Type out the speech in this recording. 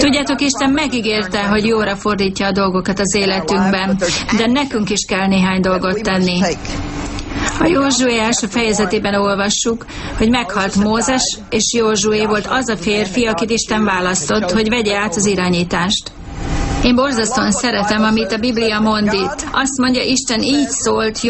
Tudjátok, Isten megígérte, hogy jóra fordítja a dolgokat az életünkben, de nekünk is kell néhány dolgot tenni. A Józsué első fejezetében olvassuk, hogy meghalt Mózes, és Józsué volt az a férfi, akit Isten választott, hogy vegye át az irányítást. Én borzasztóan szeretem, amit a Biblia mond itt. Azt mondja, Isten így szólt